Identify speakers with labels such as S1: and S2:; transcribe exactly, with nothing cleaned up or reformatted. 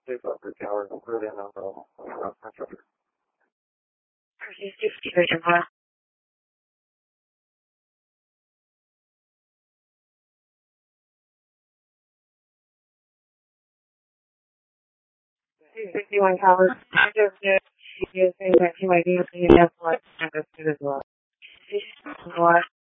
S1: Please upper tower, really on the
S2: Pursuit sixty, Vision West. two sixty-one Tower, I just did, she is saying that she might be able to have what, as well. What?